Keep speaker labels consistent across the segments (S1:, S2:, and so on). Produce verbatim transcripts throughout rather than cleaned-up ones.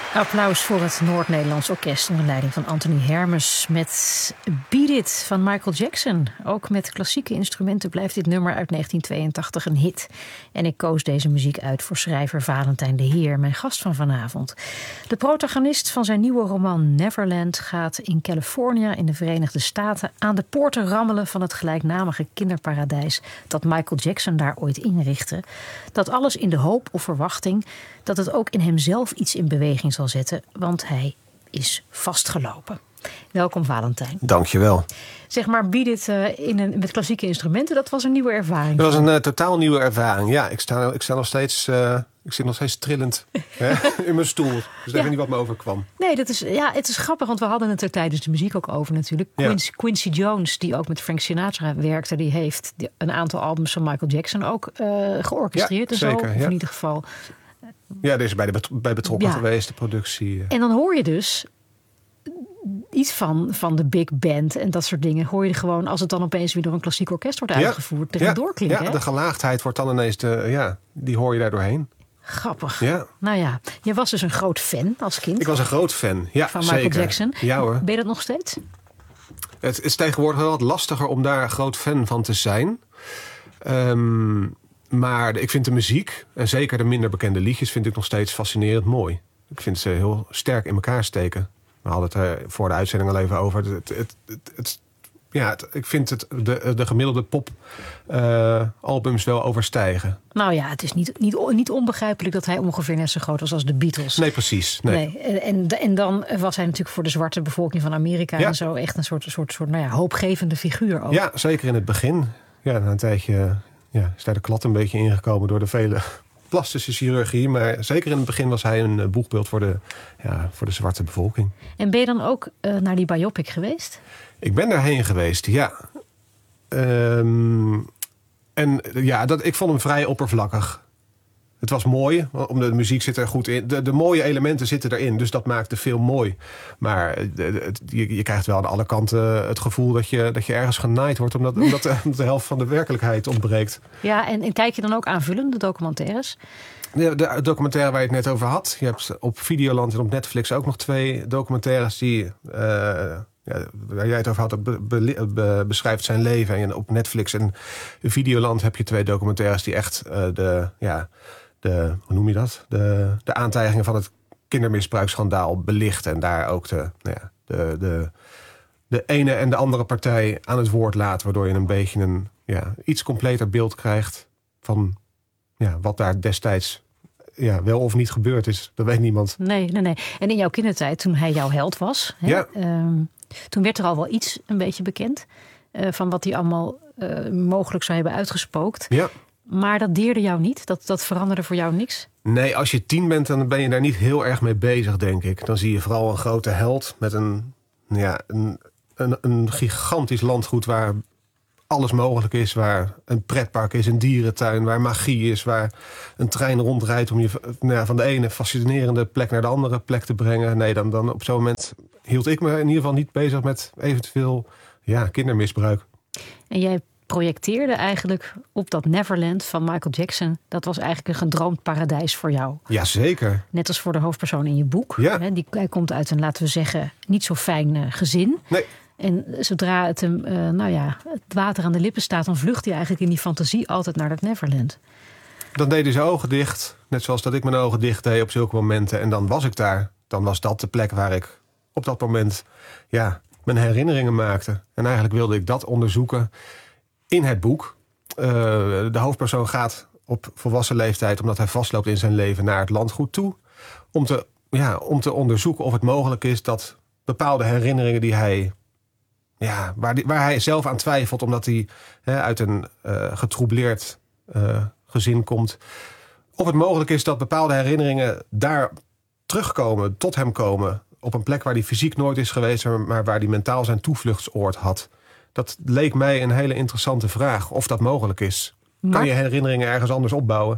S1: Applaus voor het Noord-Nederlands Orkest onder leiding van Anthony Hermes met Beat It van Michael Jackson. Ook met klassieke instrumenten blijft dit nummer uit negentien tweeëntachtig een hit. En ik koos deze muziek uit voor schrijver Valentijn de Heer, mijn gast van vanavond. De protagonist van zijn nieuwe roman Neverland gaat in Californië in de Verenigde Staten aan de poorten rammelen van het gelijknamige kinderparadijs dat Michael Jackson daar ooit inrichtte. Dat alles in de hoop of verwachting dat het ook in hemzelf iets in beweging zal zetten, want hij is vastgelopen. Welkom Valentijn.
S2: Dank je wel.
S1: Zeg maar, bied het uh, in een, met klassieke instrumenten, dat was een nieuwe ervaring.
S2: Dat was een uh, totaal nieuwe ervaring. Ja, ik sta, ik sta nog steeds, uh, ik zit nog steeds trillend hè, in mijn stoel. Dus ja. Even niet wat me overkwam.
S1: Nee, dat is, ja, het is grappig, want we hadden het er tijdens de muziek ook over natuurlijk. Ja. Quincy, Quincy Jones, die ook met Frank Sinatra werkte, die heeft een aantal albums van Michael Jackson ook uh, georchestreerd. Ja, zeker, en zo, of ja. in ieder geval.
S2: Ja, er is bij, de bet- bij betrokken ja. geweest, de productie.
S1: En dan hoor je dus iets van, van de big band en dat soort dingen. Hoor je gewoon, als het dan opeens weer door een klassiek orkest wordt uitgevoerd, ja. erin ja. doorklinken.
S2: Ja, de gelaagdheid wordt dan ineens, de, ja, die hoor je daar doorheen.
S1: Grappig.
S2: Ja.
S1: Nou ja, je was dus een groot fan als kind.
S2: Ik was een groot fan, ja,
S1: van Michael
S2: zeker.
S1: Jackson.
S2: Ja hoor.
S1: Ben je dat nog steeds?
S2: Het is tegenwoordig wel wat lastiger om daar een groot fan van te zijn. Um, Maar ik vind de muziek, en zeker de minder bekende liedjes, vind ik nog steeds fascinerend mooi. Ik vind ze heel sterk in elkaar steken. We hadden het er voor de uitzending al even over. Het, het, het, het, ja, het, ik vind het de, de gemiddelde pop uh, albums wel overstijgen.
S1: Nou ja, het is niet, niet, niet onbegrijpelijk dat hij ongeveer net zo groot was als de Beatles.
S2: Nee, precies. Nee.
S1: Nee. En, en dan was hij natuurlijk voor de zwarte bevolking van Amerika ja. en zo echt een soort, soort, soort nou ja, hoopgevende figuur ook.
S2: Ja, zeker in het begin. Ja, na een tijdje ja, is daar de klad een beetje ingekomen door de vele plastische chirurgie. Maar zeker in het begin was hij een boegbeeld voor de, ja, voor de zwarte bevolking.
S1: En ben je dan ook uh, naar die biopic geweest?
S2: Ik ben daarheen geweest, ja. Um, en ja, dat, ik vond hem vrij oppervlakkig. Het was mooi, omdat de muziek zit er goed in. De, de mooie elementen zitten erin, dus dat maakt de film mooi. Maar de, de, je, je krijgt wel aan alle kanten het gevoel dat je, dat je ergens genaaid wordt, omdat, omdat, de, omdat de helft van de werkelijkheid ontbreekt.
S1: Ja, en, en kijk je dan ook aanvullende documentaires?
S2: De, de documentaire waar je het net over had. Je hebt op Videoland en op Netflix ook nog twee documentaires die, uh, ja, waar jij het over had, dat be, be, be, beschrijft zijn leven. En op Netflix en Videoland heb je twee documentaires die echt uh, de, ja, de, hoe noem je dat? De, de aantijgingen van het kindermisbruiksschandaal belichten. En daar ook de, nou ja, de, de, de ene en de andere partij aan het woord laat. Waardoor je een beetje een ja, iets completer beeld krijgt van ja, wat daar destijds ja, wel of niet gebeurd is. Dat weet niemand.
S1: Nee, nee, nee. En in jouw kindertijd, toen hij jouw held was, hè,
S2: ja.
S1: um, toen werd er al wel iets een beetje bekend uh, van wat hij allemaal uh, mogelijk zou hebben uitgespookt.
S2: Ja.
S1: Maar dat deerde jou niet? Dat, dat veranderde voor jou niks?
S2: Nee, als je tien bent, dan ben je daar niet heel erg mee bezig, denk ik. Dan zie je vooral een grote held met een, ja, een, een, een gigantisch landgoed waar alles mogelijk is. Waar een pretpark is, een dierentuin, waar magie is, waar een trein rondrijdt om je nou ja, van de ene fascinerende plek naar de andere plek te brengen. Nee, dan, dan op zo'n moment hield ik me in ieder geval niet bezig met eventueel ja, kindermisbruik.
S1: En jij projecteerde eigenlijk op dat Neverland van Michael Jackson. Dat was eigenlijk een gedroomd paradijs voor jou.
S2: Jazeker.
S1: Net als voor de hoofdpersoon in je boek.
S2: Ja.
S1: Hè, die, hij komt uit een, laten we zeggen, niet zo fijn uh, gezin.
S2: Nee.
S1: En zodra het hem, uh, nou ja, het water aan de lippen staat, dan vlucht hij eigenlijk in die fantasie altijd naar dat Neverland.
S2: Dan deed hij zijn ogen dicht. Net zoals dat ik mijn ogen dicht deed op zulke momenten. En dan was ik daar. Dan was dat de plek waar ik op dat moment ja, mijn herinneringen maakte. En eigenlijk wilde ik dat onderzoeken in het boek. Uh, de hoofdpersoon gaat op volwassen leeftijd, omdat hij vastloopt in zijn leven, naar het landgoed toe. Om te, ja, om te onderzoeken of het mogelijk is dat bepaalde herinneringen die hij, ja, waar, die, waar hij zelf aan twijfelt, omdat hij hè, uit een uh, getroubleerd uh, gezin komt. Of het mogelijk is dat bepaalde herinneringen daar terugkomen, tot hem komen, op een plek waar hij fysiek nooit is geweest, maar waar hij mentaal zijn toevluchtsoord had. Dat leek mij een hele interessante vraag, of dat mogelijk is. Maar kan je herinneringen ergens anders opbouwen?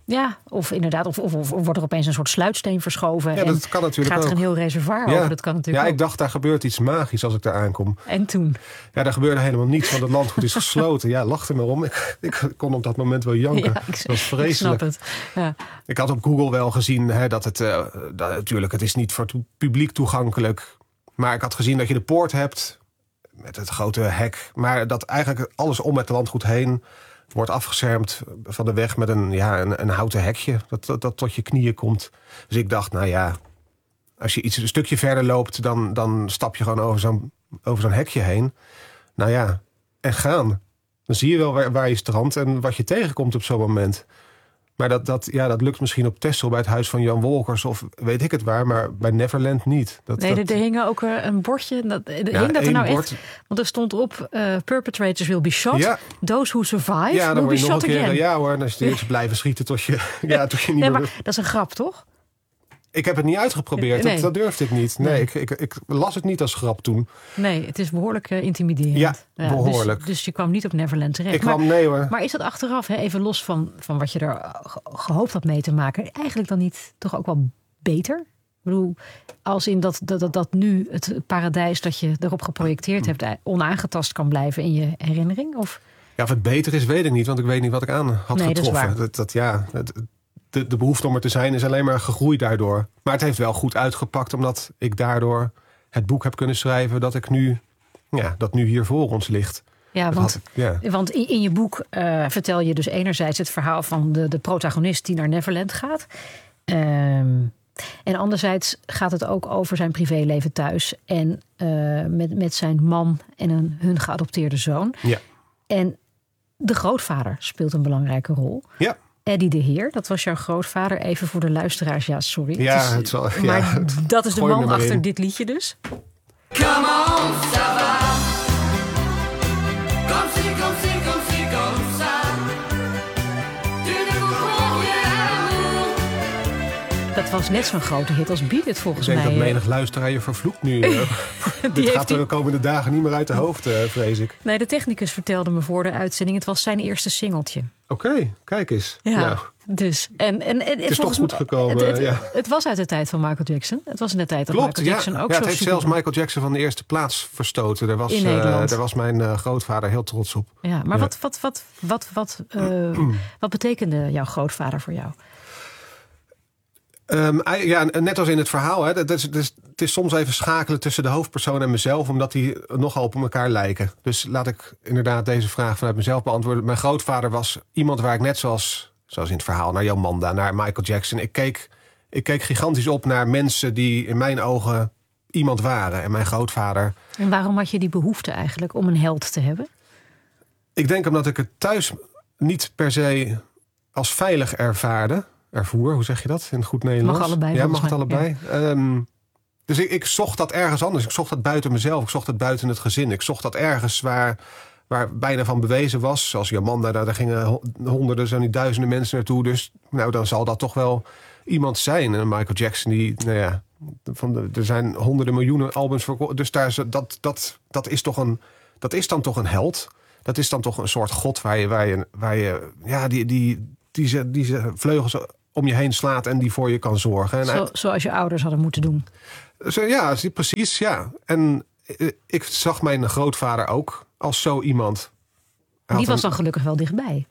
S1: Ja, of inderdaad, of, of, of wordt er opeens een soort sluitsteen verschoven.
S2: Ja,
S1: en
S2: dat kan natuurlijk
S1: gaat er
S2: ook.
S1: een heel reservoir
S2: Ja.
S1: over. Dat kan natuurlijk
S2: Ja,
S1: ook.
S2: ik dacht, daar gebeurt iets magisch als ik daar aankom.
S1: En toen?
S2: Ja, daar gebeurde helemaal niets, want het landgoed is gesloten. Ja, lach er maar om. Ik, ik kon op dat moment wel janken.
S1: Ja, ik,
S2: dat was
S1: ik
S2: vreselijk.
S1: snap het. Ja.
S2: Ik had op Google wel gezien hè, dat het... Uh, dat, natuurlijk, het is niet voor het publiek toegankelijk. Maar ik had gezien dat je de poort hebt met het grote hek. Maar dat eigenlijk alles om het landgoed heen wordt afgeschermd van de weg met een, ja, een, een houten hekje. Dat, dat, dat tot je knieën komt. Dus ik dacht, nou ja, als je iets een stukje verder loopt, dan, dan stap je gewoon over zo'n, over zo'n hekje heen. Nou ja, en gaan. Dan zie je wel waar, waar je strandt en wat je tegenkomt op zo'n moment. Maar dat, dat, ja, dat lukt misschien op Texel bij het huis van Jan Wolkers of weet ik het waar, maar bij Neverland niet. Dat,
S1: Nee,
S2: dat,
S1: er hing ook een bordje. Dat,
S2: ja,
S1: hing dat er nou
S2: bord.
S1: echt? Want er stond op, uh, perpetrators will be shot.
S2: Ja.
S1: Those who survive
S2: Ja, dan
S1: will
S2: word
S1: be
S2: je nog
S1: shot
S2: een keer,
S1: again.
S2: ja hoor, dan is het eerst blijven schieten tot je, ja, tot je niet
S1: Nee,
S2: meer...
S1: maar dat is een grap, toch?
S2: Ik heb het niet uitgeprobeerd,
S1: Nee.
S2: dat, dat durfde ik niet. Nee,
S1: Nee.
S2: Ik, ik, ik las het niet als grap toen.
S1: Nee, het is behoorlijk uh, intimiderend.
S2: Ja,
S1: dus-
S2: behoorlijk.
S1: Dus, je kwam niet op Neverland terecht.
S2: Ik kwam,
S1: maar,
S2: nee hoor.
S1: maar is dat achteraf, hè, even los van, van wat je er ge- gehoopt had mee te maken, eigenlijk dan niet toch ook wel beter? Ik bedoel, als in dat, dat, dat, dat nu het paradijs dat je erop geprojecteerd hebt onaangetast kan blijven in je herinnering? Of...
S2: Ja, of het beter is, weet ik niet, want ik weet niet wat ik aan had
S1: Nee, dat is
S2: getroffen.
S1: waar.
S2: Dat, dat, ja, het, de, de behoefte om er te zijn is alleen maar gegroeid daardoor. Maar het heeft wel goed uitgepakt, omdat ik daardoor het boek heb kunnen schrijven dat ik nu, ja, dat nu hier voor ons ligt.
S1: Ja,
S2: Dat
S1: want,
S2: had ik, ja.
S1: want in, in je boek uh, vertel je dus enerzijds het verhaal van de, de protagonist die naar Neverland gaat. Um, en anderzijds gaat het ook over zijn privéleven thuis en uh, met, met zijn man en een, hun geadopteerde zoon.
S2: Ja.
S1: En de grootvader speelt een belangrijke rol.
S2: Ja.
S1: Eddie de Heer, dat was jouw grootvader. Even voor de luisteraars, ja, sorry.
S2: Ja,
S1: het is,
S2: het zal,
S1: maar
S2: ja,
S1: dat is de
S2: gooi
S1: man
S2: hem er maar
S1: achter
S2: in.
S1: dit liedje dus.
S3: Come on, ça va. Comme si, comme si, comme si, comme ça. Tu ne comprends rien, amour.
S1: Dat was net zo'n grote hit als Beat It volgens
S2: Ik denk
S1: mij.
S2: dat menig luisteraar je vervloekt nu.
S1: Die
S2: Dit
S1: heeft
S2: gaat de
S1: hij-
S2: komende dagen niet meer uit de hoofd, uh, vrees ik.
S1: Nee, de technicus vertelde me voor de uitzending. Het was zijn eerste singeltje.
S2: Oké, okay, kijk eens.
S1: Ja,
S2: Nou,
S1: dus. En, en, en,
S2: het is toch goed gekomen.
S1: Het, het,
S2: ja.
S1: het was uit de tijd van Michael Jackson. Het was in de tijd dat
S2: Klopt,
S1: Michael
S2: ja.
S1: Jackson ook
S2: ja,
S1: zo
S2: het heeft
S1: super-
S2: zelfs Michael Jackson van de eerste plaats verstoten. Daar was,
S1: In
S2: uh,
S1: Nederland.
S2: daar was mijn uh, grootvader heel trots op.
S1: Ja, maar
S2: Ja.
S1: wat, wat, wat, wat, wat, uh, wat betekende jouw grootvader voor jou?
S2: Um, ja, net als in het verhaal. Hè, dat is, dat is, het is soms even schakelen tussen de hoofdpersoon en mezelf, omdat die nogal op elkaar lijken. Dus laat ik inderdaad deze vraag vanuit mezelf beantwoorden. Mijn grootvader was iemand waar ik net zoals, zoals in het verhaal, naar Jomanda, naar Michael Jackson. Ik keek, ik keek gigantisch op naar mensen die in mijn ogen iemand waren. En mijn grootvader.
S1: En waarom had je die behoefte eigenlijk om een held te hebben?
S2: Ik denk omdat ik het thuis niet per se als veilig ervaarde. Ervoer, hoe zeg je dat in goed Nederlands?
S1: Mag allebei,
S2: Ja, mag
S1: volgens
S2: het
S1: mij,
S2: allebei. Um, dus ik, ik zocht dat ergens anders. Ik zocht dat buiten mezelf. Ik zocht dat buiten het gezin. Ik zocht dat ergens waar, waar bijna van bewezen was. Zoals Jomanda, daar, daar gingen honderden, zo niet duizenden mensen naartoe. Dus nou, dan zal dat toch wel iemand zijn. En Michael Jackson, die, nou ja, van de, er zijn honderden miljoenen albums verkocht. Dus daar is, dat, dat, dat, is toch een, dat is dan toch een held. Dat is dan toch een soort god waar je, waar je, waar je ja, die, die, die, die, die, die vleugels om je heen slaat en die voor je kan zorgen. En
S1: Zo, zoals je ouders hadden moeten doen.
S2: Zo, ja, precies, ja. En ik zag mijn grootvader ook als zo iemand. Hij
S1: Die
S2: had
S1: was
S2: een-
S1: dan gelukkig wel dichtbij.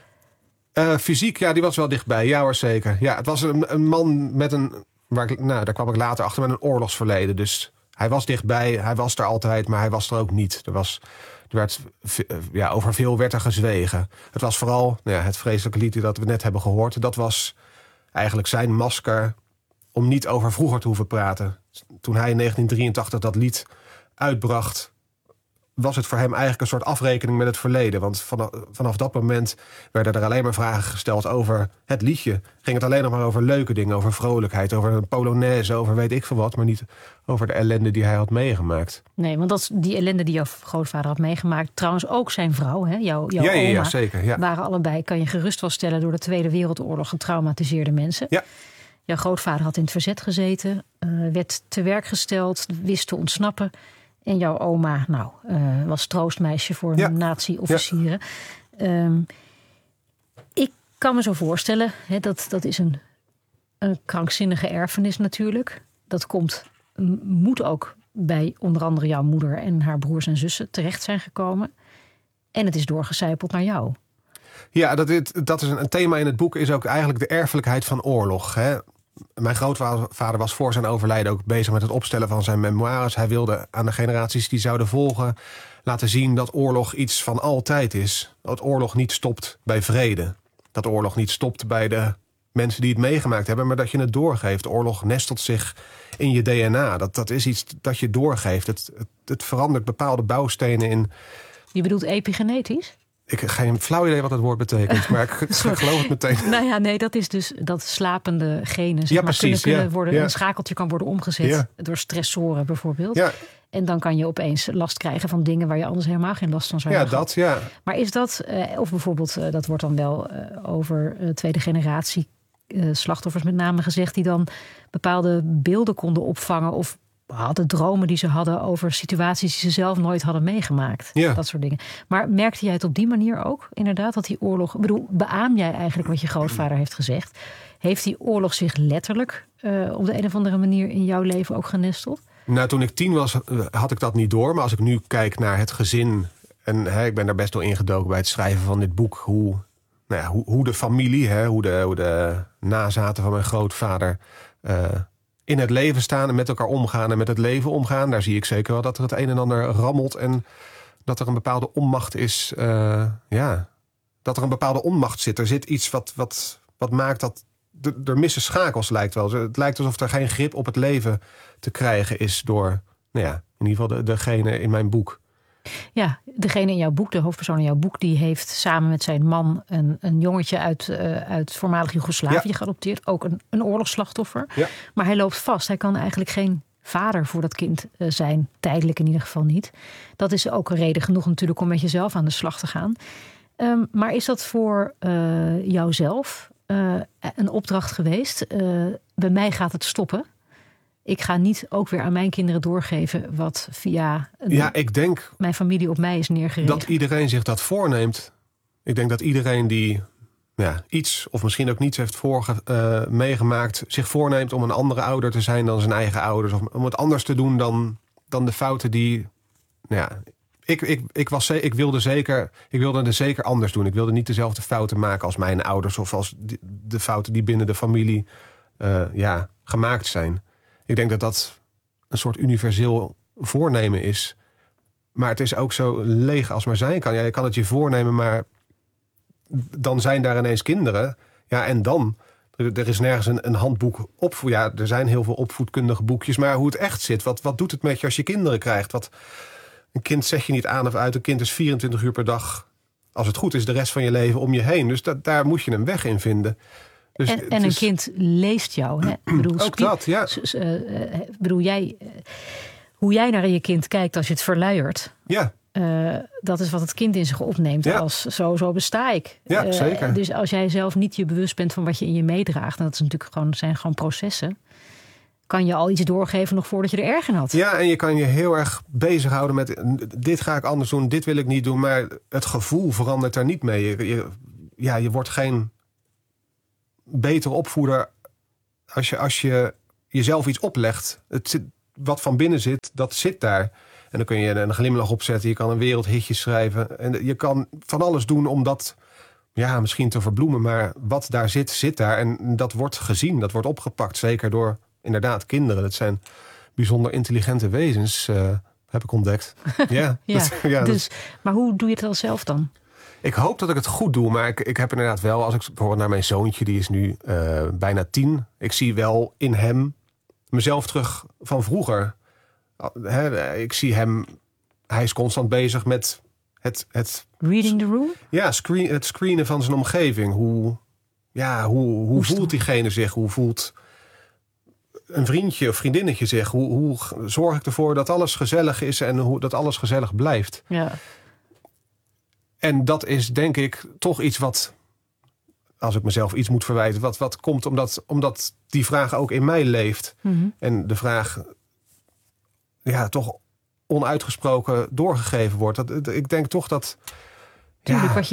S2: Uh, fysiek, ja, die was wel dichtbij. Ja hoor, zeker. Ja, het was een, een man met een... Waar ik, nou, daar kwam ik later achter met een oorlogsverleden. Dus hij was dichtbij, hij was er altijd, maar hij was er ook niet. Er was... Er werd, ja, over veel werd er gezwegen. Het was vooral nou ja, het vreselijke lied dat we net hebben gehoord. Dat was eigenlijk zijn masker om niet over vroeger te hoeven praten. Toen hij in negentien drieëntachtig dat lied uitbracht, was het voor hem eigenlijk een soort afrekening met het verleden. Want vanaf, vanaf dat moment werden er alleen maar vragen gesteld over het liedje. Ging het alleen nog maar over leuke dingen, over vrolijkheid, over een polonaise, over weet ik veel wat, maar niet over de ellende die hij had meegemaakt.
S1: Nee, want dat, is die ellende die jouw grootvader had meegemaakt. Trouwens ook zijn vrouw, hè, jouw, jouw
S2: Ja, ja, ja,
S1: oma.
S2: zeker, ja.
S1: Waren allebei, kan je gerust wel stellen, door de Tweede Wereldoorlog getraumatiseerde mensen.
S2: Ja.
S1: Jouw grootvader had in het verzet gezeten, uh, werd te werk gesteld, wist te ontsnappen. En jouw oma, nou, uh, was troostmeisje voor
S2: Ja.
S1: nazi-officieren. Ja. Um, ik kan me zo voorstellen, hè, dat, dat is een, een krankzinnige erfenis natuurlijk. Dat komt, m- moet ook bij onder andere jouw moeder en haar broers en zussen terecht zijn gekomen. En het is doorgecijpeld naar jou.
S2: Ja, dat, dit, dat is een, een thema in het boek, is ook eigenlijk de erfelijkheid van oorlog. Hè. Mijn grootvader was voor zijn overlijden ook bezig met het opstellen van zijn memoires. Hij wilde aan de generaties die zouden volgen laten zien dat oorlog iets van altijd is. Dat oorlog niet stopt bij vrede. Dat oorlog niet stopt bij de mensen die het meegemaakt hebben, maar dat je het doorgeeft. Oorlog nestelt zich in je D N A. Dat, dat is iets dat je doorgeeft. Het, het, het verandert bepaalde bouwstenen in.
S1: Je bedoelt epigenetisch?
S2: Ik heb geen flauw idee wat het woord betekent, maar ik, ik geloof het meteen.
S1: Nou ja, nee, dat is dus dat slapende genen zeg
S2: Ja,
S1: maar,
S2: precies,
S1: kunnen, kunnen
S2: ja,
S1: worden,
S2: ja.
S1: een schakeltje kan worden omgezet
S2: Ja.
S1: door stressoren bijvoorbeeld.
S2: Ja,
S1: En dan kan je opeens last krijgen van dingen waar je anders helemaal geen last van zou
S2: ja
S1: hebben.
S2: dat, ja.
S1: Maar is dat, eh, of bijvoorbeeld, eh, dat wordt dan wel eh, over eh, tweede generatie eh, slachtoffers met name gezegd, die dan bepaalde beelden konden opvangen of hadden dromen die ze hadden over situaties die ze zelf nooit hadden meegemaakt.
S2: Ja.
S1: Dat soort dingen. Maar merkte jij het op die manier ook, inderdaad, dat die oorlog... Ik bedoel, beaam jij eigenlijk wat je grootvader heeft gezegd? Heeft die oorlog zich letterlijk uh, op de een of andere manier in jouw leven ook genesteld?
S2: Nou, toen ik tien was, had ik dat niet door. Maar als ik nu kijk naar het gezin, en hè, ik ben daar best wel ingedoken bij het schrijven van dit boek, hoe, nou ja, hoe, hoe de familie, hè, hoe, de, hoe de nazaten van mijn grootvader uh, in het leven staan en met elkaar omgaan en met het leven omgaan. Daar zie ik zeker wel dat er het een en ander rammelt en dat er een bepaalde onmacht is. Uh, ja, dat er een bepaalde onmacht zit. Er zit iets wat, wat, wat maakt dat er missen schakels, lijkt wel. Het lijkt alsof er geen grip op het leven te krijgen is door, nou ja, in ieder geval de, degene in mijn boek.
S1: Ja, degene in jouw boek, de hoofdpersoon in jouw boek, die heeft samen met zijn man een, een jongetje uit, uh, uit voormalig Joegoslavië
S2: Ja.
S1: geadopteerd. Ook een, een oorlogsslachtoffer.
S2: Ja.
S1: Maar hij loopt vast. Hij kan eigenlijk geen vader voor dat kind uh, zijn. Tijdelijk in ieder geval niet. Dat is ook een reden genoeg natuurlijk om met jezelf aan de slag te gaan. Um, maar is dat voor uh, jouzelf uh, een opdracht geweest? Uh, bij mij gaat het stoppen. Ik ga niet ook weer aan mijn kinderen doorgeven wat via de,
S2: Ja, ik denk
S1: mijn familie op mij is neergereden.
S2: dat iedereen zich dat voorneemt. Ik denk dat iedereen die ja, iets of misschien ook niets heeft voorge, uh, meegemaakt, zich voorneemt om een andere ouder te zijn dan zijn eigen ouders. Of om het anders te doen dan, dan de fouten die. Nou ja, ik, ik, ik, was, ik, wilde zeker, ik wilde het zeker anders doen. Ik wilde niet dezelfde fouten maken als mijn ouders of als de, de fouten die binnen de familie uh, ja, gemaakt zijn. Ik denk dat dat een soort universeel voornemen is. Maar het is ook zo leeg als maar zijn kan. Ja, je kan het je voornemen, maar dan zijn daar ineens kinderen. Ja, en dan? Er, er is nergens een, een handboek opvoed. Ja, er zijn heel veel opvoedkundige boekjes. Maar hoe het echt zit, wat, wat doet het met je als je kinderen krijgt? Wat, een kind zet je niet aan of uit. Een kind is vierentwintig uur per dag, als het goed is, de rest van je leven om je heen. Dus dat, daar moet je een weg in vinden. Dus
S1: en en een
S2: is,
S1: kind leest jou. Hè? Ik bedoel,
S2: ook dat, ja.
S1: S, uh, uh, bedoel, jij, uh, hoe jij naar je kind kijkt als je het verluiert.
S2: Ja.
S1: Uh, dat is wat het kind in zich opneemt.
S2: Ja.
S1: Als zo, zo besta ik.
S2: Ja,
S1: uh,
S2: zeker.
S1: Dus als jij zelf niet je bewust bent van wat je in je meedraagt. En dat is natuurlijk gewoon, zijn gewoon processen. Kan je al iets doorgeven nog voordat je er erg in had.
S2: Ja, en je kan je heel erg bezighouden met dit ga ik anders doen, dit wil ik niet doen. Maar het gevoel verandert daar niet mee. Je, je, ja, je wordt geen beter opvoeder als je, als je jezelf iets oplegt. Het zit, wat van binnen zit, dat zit daar. En dan kun je een glimlach opzetten. Je kan een wereldhitje schrijven. En je kan van alles doen om dat ja, misschien te verbloemen. Maar wat daar zit, zit daar. En dat wordt gezien, dat wordt opgepakt. Zeker door inderdaad kinderen. Dat zijn bijzonder intelligente wezens, uh, heb ik ontdekt. Ja,
S1: ja,
S2: dat, ja
S1: dus,
S2: dat,
S1: maar hoe doe je het dan zelf dan?
S2: Ik hoop dat ik het goed doe, maar ik, ik heb inderdaad wel, als ik bijvoorbeeld naar mijn zoontje, die is nu uh, bijna tien. Ik zie wel in hem mezelf terug van vroeger. He, ik zie hem, hij is constant bezig met het... het
S1: Reading the room?
S2: Ja, screen, het screenen van zijn omgeving. Hoe, ja, hoe, hoe, hoe voelt diegene zich? Hoe voelt een vriendje of vriendinnetje zich? Hoe, hoe zorg ik ervoor dat alles gezellig is en hoe, dat alles gezellig blijft?
S1: Ja.
S2: En dat is denk ik toch iets wat, als ik mezelf iets moet verwijten, wat, wat komt omdat, omdat die vraag ook in mij leeft.
S1: Mm-hmm.
S2: En de vraag ja, toch onuitgesproken doorgegeven wordt. Dat, ik denk toch dat
S1: Tuurlijk,
S2: ja,
S1: wat je